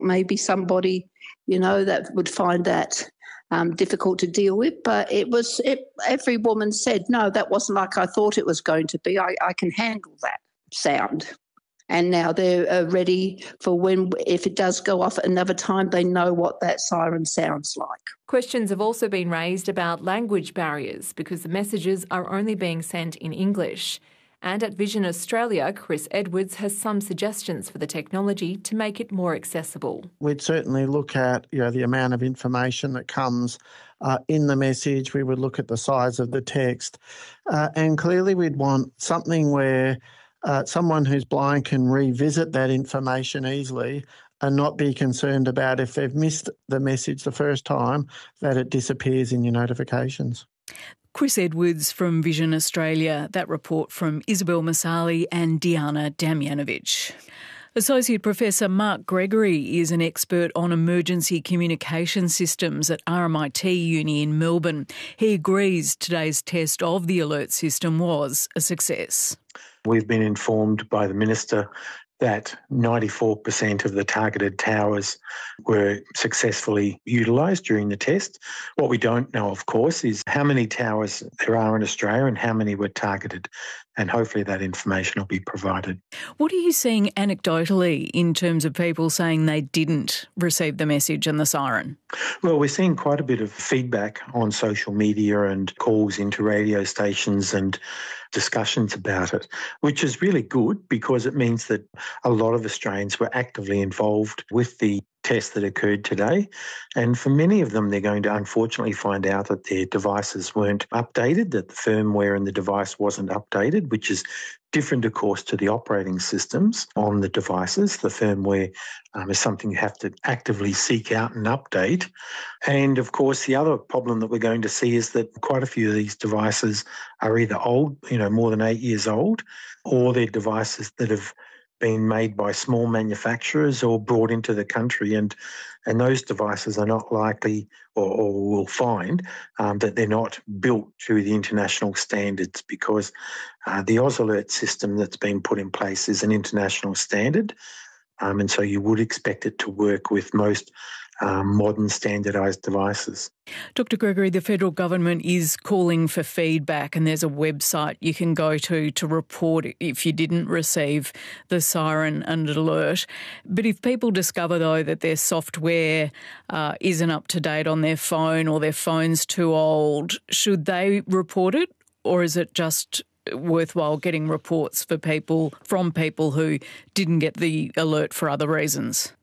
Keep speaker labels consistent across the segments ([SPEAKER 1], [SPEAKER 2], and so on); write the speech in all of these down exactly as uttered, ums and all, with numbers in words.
[SPEAKER 1] maybe somebody, you know, that would find that um, difficult to deal with. But it was, it, every woman said, no, that wasn't like I thought it was going to be. I, I can handle that sound. And now they're uh, ready for when, if it does go off at another time, they know what that siren sounds like.
[SPEAKER 2] Questions have also been raised about language barriers because the messages are only being sent in English. And at Vision Australia, Chris Edwards has some suggestions for the technology to make it more accessible.
[SPEAKER 3] We'd certainly look at, you know, the amount of information that comes uh, in the message. We would look at the size of the text. Uh, and clearly we'd want something where Uh, someone who's blind can revisit that information easily and not be concerned about if they've missed the message the first time, that it disappears in your notifications.
[SPEAKER 4] Chris Edwards from Vision Australia. That report from Isabel Masali and Diana Damjanovic. Associate Professor Mark Gregory is an expert on emergency communication systems at R M I T Uni in Melbourne. He agrees today's test of the alert system was a success.
[SPEAKER 5] We've been informed by the Minister that ninety-four percent of the targeted towers were successfully utilised during the test. What we don't know, of course, is how many towers there are in Australia and how many were targeted, and hopefully that information will be provided.
[SPEAKER 4] What are you seeing anecdotally in terms of people saying they didn't receive the message and the siren?
[SPEAKER 5] Well, we're seeing quite a bit of feedback on social media and calls into radio stations and discussions about it, which is really good because it means that a lot of Australians were actively involved with the test that occurred today. And for many of them, they're going to unfortunately find out that their devices weren't updated, that the firmware in the device wasn't updated, which is different, of course, to the operating systems on the devices. The firmware um, is something you have to actively seek out and update. And, of course, the other problem that we're going to see is that quite a few of these devices are either old, you know, more than eight years old, or they're devices that have been made by small manufacturers or brought into the country, and and those devices are not likely or, or will find um, that they're not built to the international standards, because uh, the AusAlert system that's been put in place is an international standard, um, and so you would expect it to work with most Um, modern standardised devices.
[SPEAKER 4] Doctor Gregory, the federal government is calling for feedback, and there's a website you can go to to report if you didn't receive the siren and alert. But if people discover, though, that their software uh, isn't up to date on their phone or their phone's too old, should they report it, or is it just worthwhile getting reports for people from people who didn't get the alert for other reasons?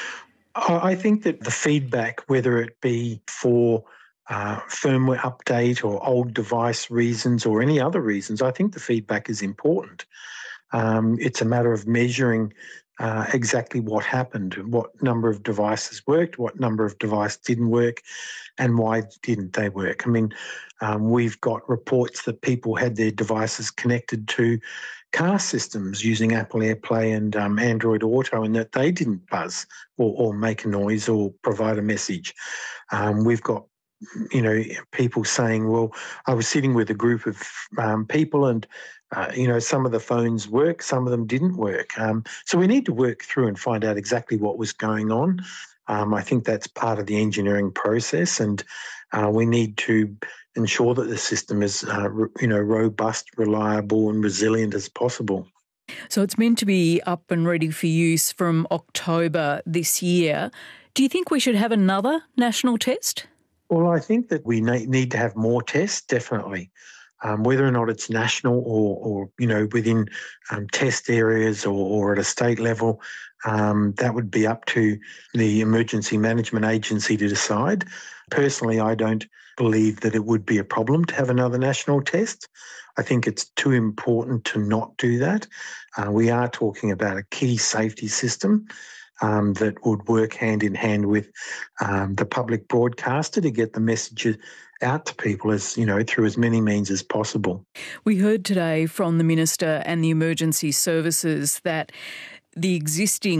[SPEAKER 5] I think that the feedback, whether it be for uh, firmware update or old device reasons or any other reasons, I think the feedback is important. Um, it's a matter of measuring uh, exactly what happened, what number of devices worked, what number of devices didn't work, and why didn't they work. I mean, um, we've got reports that people had their devices connected to car systems using Apple AirPlay and um, Android Auto, and that they didn't buzz or, or make a noise or provide a message. Um, we've got, you know, people saying, well, I was sitting with a group of um, people and, uh, you know, some of the phones work, some of them didn't work. Um, so we need to work through and find out exactly what was going on. Um, I think that's part of the engineering process, and uh, we need to ensure that the system is, uh, you know, robust, reliable and resilient as possible.
[SPEAKER 4] So it's meant to be up and ready for use from October this year. Do you think we should have another national test?
[SPEAKER 5] Well, I think that we need to have more tests, definitely. Um, whether or not it's national or, or you know, within um, test areas or, or at a state level, um, that would be up to the Emergency Management Agency to decide. Personally, I don't believe that it would be a problem to have another national test. I think it's too important to not do that. Uh, we are talking about a key safety system um, that would work hand in hand with um, the public broadcaster to get the messages out to people as, you know, through as many means as possible.
[SPEAKER 4] We heard today from the Minister and the emergency services that the existing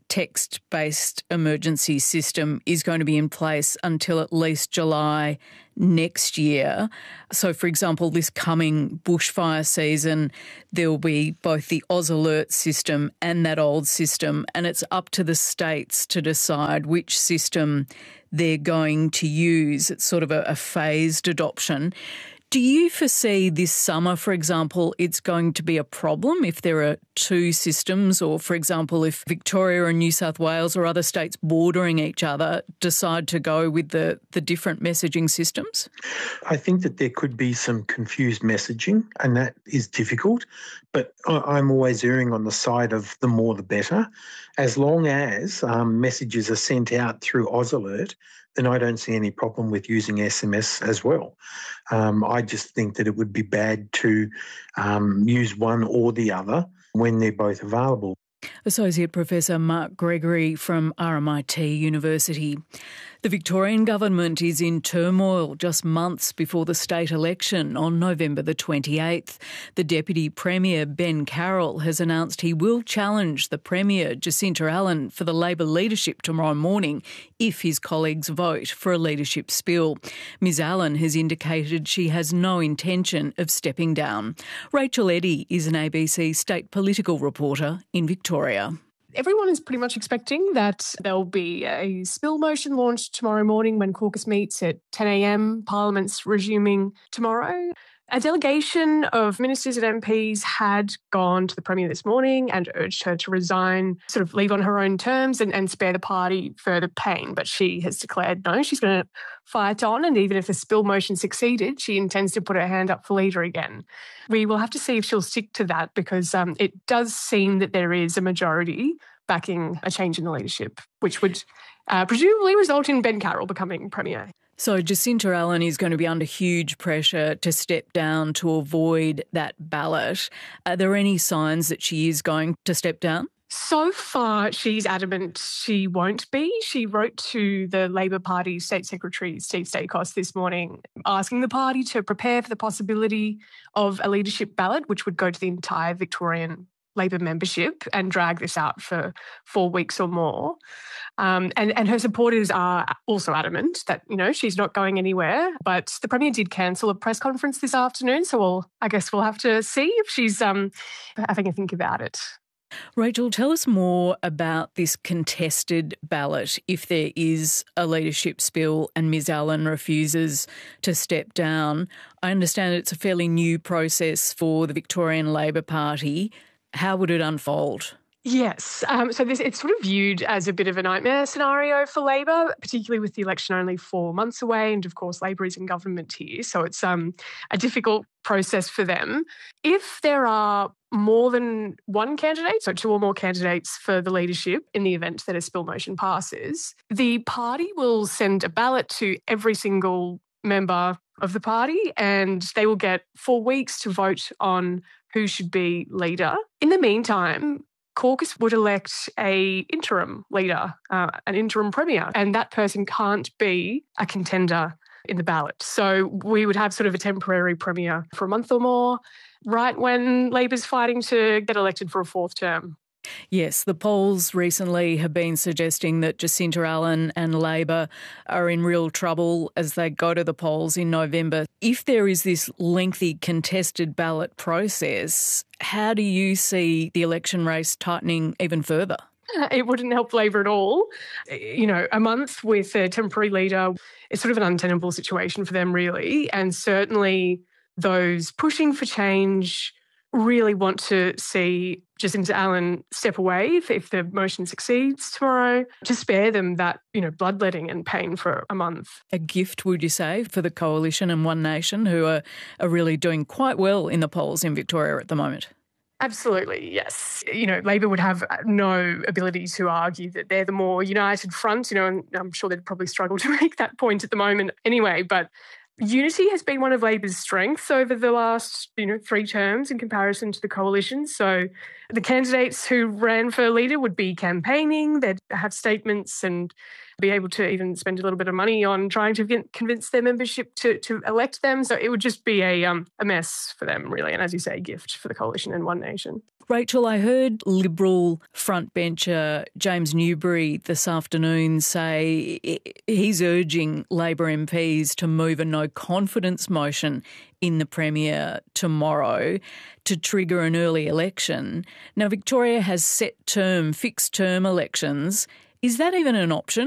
[SPEAKER 4] text-based emergency system is going to be in place until at least July next year. So, for example, this coming bushfire season, there will be both the Oz Alert system and that old system, and it's up to the states to decide which system they're going to use. It's sort of a, a phased adoption. Do you foresee this summer, for example, it's going to be a problem if there are two systems, or, for example, if Victoria and New South Wales or other states bordering each other decide to go with the, the different messaging systems?
[SPEAKER 5] I think that there could be some confused messaging, and that is difficult, but I'm always erring on the side of the more the better. As long as um, messages are sent out through Oz Alert, then I don't see any problem with using S M S as well. Um, I just think that it would be bad to um, use one or the other when they're both available.
[SPEAKER 4] Associate Professor Mark Gregory from R M I T University. The Victorian government is in turmoil just months before the state election on November the twenty-eighth. The Deputy Premier, Ben Carroll, has announced he will challenge the Premier, Jacinta Allan, for the Labor leadership tomorrow morning if his colleagues vote for a leadership spill. Ms Allan has indicated she has no intention of stepping down. Rachel Eddy is an A B C state political reporter in Victoria.
[SPEAKER 6] Everyone is pretty much expecting that there'll be a spill motion launched tomorrow morning when caucus meets at ten a m. Parliament's resuming tomorrow. A delegation of ministers and M Ps had gone to the Premier this morning and urged her to resign, sort of leave on her own terms and, and spare the party further pain. But she has declared no, she's going to fight on, and even if the spill motion succeeded, she intends to put her hand up for leader again. We will have to see if she'll stick to that, because um, it does seem that there is a majority backing a change in the leadership, which would uh, presumably result in Ben Carroll becoming Premier.
[SPEAKER 4] So Jacinta Allan is going to be under huge pressure to step down to avoid that ballot. Are there any signs that she is going to step down?
[SPEAKER 6] So far, she's adamant she won't be. She wrote to the Labor Party State Secretary, Steve Stakos, this morning, asking the party to prepare for the possibility of a leadership ballot, which would go to the entire Victorian Labor membership and drag this out for four weeks or more. Um, and, and her supporters are also adamant that, you know, she's not going anywhere. But the Premier did cancel a press conference this afternoon, so we'll, I guess we'll have to see if she's um, having a think about it.
[SPEAKER 4] Rachel, tell us more about this contested ballot if there is a leadership spill and Ms Allan refuses to step down. I understand it's a fairly new process for the Victorian Labor Party. How would it unfold?
[SPEAKER 6] Yes. Um, so this, it's sort of viewed as a bit of a nightmare scenario for Labor, particularly with the election only four months away. And of course, Labor is in government here. So it's um, a difficult process for them. If there are more than one candidate, so two or more candidates for the leadership in the event that a spill motion passes, the party will send a ballot to every single member of the party, and they will get four weeks to vote on who should be leader. In the meantime, caucus would elect a interim leader, uh, an interim premier, and that person can't be a contender in the ballot. So we would have sort of a temporary premier for a month or more, right when Labor's fighting to get elected for a fourth term.
[SPEAKER 4] Yes, the polls recently have been suggesting that Jacinta Allan and Labor are in real trouble as they go to the polls in November. If there is this lengthy contested ballot process, how do you see the election race tightening even further?
[SPEAKER 6] It wouldn't help Labor at all. You know, a month with a temporary leader is sort of an untenable situation for them, really. And certainly those pushing for change really want to see Jacinta Allan step away if, if the motion succeeds tomorrow, to spare them that, you know, bloodletting and pain for a month.
[SPEAKER 4] A gift, would you say, for the Coalition and One Nation, who are, are really doing quite well in the polls in Victoria at the moment?
[SPEAKER 6] Absolutely, yes. You know, Labor would have no ability to argue that they're the more united front, you know, and I'm sure they'd probably struggle to make that point at the moment anyway, but unity has been one of Labor's strengths over the last, you know, three terms in comparison to the Coalition. So the candidates who ran for leader would be campaigning, they'd have statements and be able to even spend a little bit of money on trying to convince their membership to, to elect them. So it would just be a um, a mess for them, really. And as you say, a gift for the Coalition and One Nation.
[SPEAKER 4] Rachel, I heard Liberal frontbencher James Newbury this afternoon say he's urging Labor M Ps to move a no confidence motion in the Premier tomorrow to trigger an early election. Now, Victoria has set term, fixed term elections. Is that even an option?